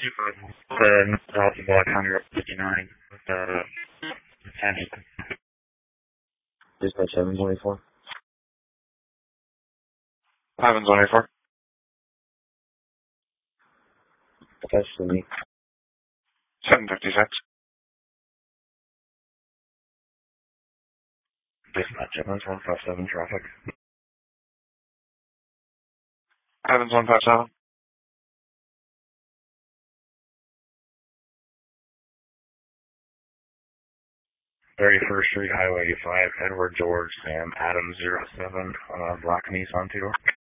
South of Black County, 59, Sandy. Dispatch 724. Evans 184. Attached to me. 756. Dispatch Evans 157 traffic. Evans 157. First Street, Highway 85, Edward George, Sam Adams 07, Black Nissan 2.